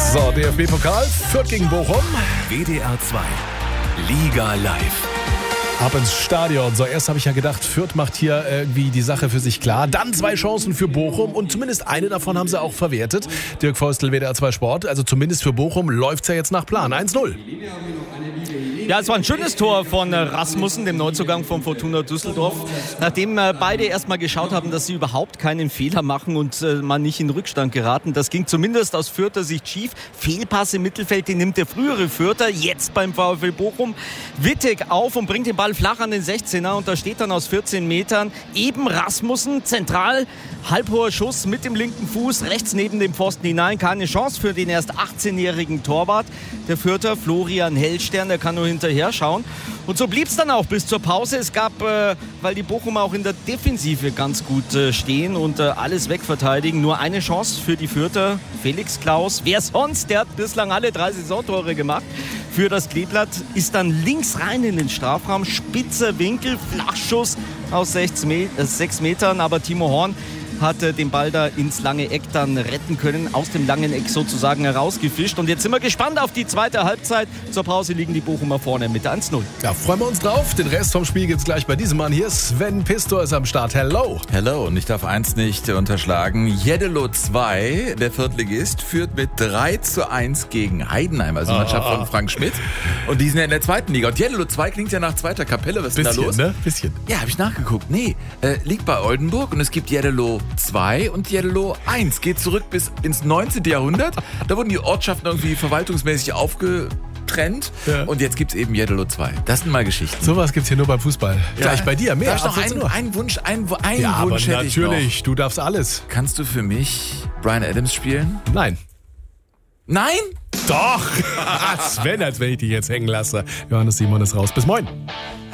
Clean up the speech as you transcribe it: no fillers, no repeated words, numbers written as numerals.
So, DFB-Pokal, Fürth gegen Bochum. WDR 2, Liga live. Ab ins Stadion. So, erst habe ich ja gedacht, Fürth macht hier irgendwie die Sache für sich klar. Dann 2 Chancen für Bochum und zumindest eine davon haben sie auch verwertet. Dirk Feustel, WDR 2 Sport. Also zumindest für Bochum läuft es ja jetzt nach Plan. 1-0. Ja, es war ein schönes Tor von Rasmussen, dem Neuzugang von Fortuna Düsseldorf. Nachdem beide erstmal geschaut haben, dass sie überhaupt keinen Fehler machen und man nicht in Rückstand geraten. Das ging zumindest aus Fürther Sicht schief. Fehlpass im Mittelfeld, den nimmt der frühere Fürther, jetzt beim VfL Bochum. Wittek auf und bringt den Ball flach an den 16er und da steht dann aus 14 Metern eben Rasmussen, zentral, halbhoher Schuss mit dem linken Fuß, rechts neben dem Pfosten hinein. Keine Chance für den erst 18-jährigen Torwart. Der Fürther, Florian Hellstern, der kann nur hinterher schauen. Und so blieb es dann auch bis zur Pause. Es gab, weil die Bochumer auch in der Defensive ganz gut stehen und alles wegverteidigen, nur eine Chance für die Fürther. Felix Klaus, wer sonst, der hat bislang alle 3 Saisontore gemacht für das Kleeblatt, ist dann links rein in den Strafraum, spitzer Winkel, Flachschuss aus 6 Metern, aber Timo Horn hat den Ball da ins lange Eck dann retten können, aus dem langen Eck sozusagen herausgefischt. Und jetzt sind wir gespannt auf die zweite Halbzeit. Zur Pause liegen die Bochumer vorne mit 1-0. Ja, freuen wir uns drauf. Den Rest vom Spiel gibt's gleich bei diesem Mann hier. Sven Pistor ist am Start. Hello. Hello, und ich darf eins nicht unterschlagen. Jeddelo 2, der Viertligist, führt mit 3-1 gegen Heidenheim, also die Mannschaft von Frank Schmidt. Und die sind ja in der zweiten Liga. Und Jeddelo 2 klingt ja nach zweiter Kapelle. Was ist denn da los? Ne? Bisschen. Ja, habe ich nachgeguckt. Nee, liegt bei Oldenburg und es gibt Jeddelo 2 und Jeddelo 1. Geht zurück bis ins 19. Jahrhundert. Da wurden die Ortschaften irgendwie verwaltungsmäßig aufgetrennt. Ja. Und jetzt gibt es eben Jeddelo 2. Das sind mal Geschichten. Sowas gibt's hier nur beim Fußball. Ja. Gleich bei dir. Mehr. Darf ich noch einen Wunsch, einen ja, Wunsch aber hätte ich noch. natürlich, du darfst alles. Kannst du für mich Bryan Adams spielen? Nein. Nein? Doch. Sven, als wenn ich dich jetzt hängen lasse. Johannes Simon ist raus. Bis morgen.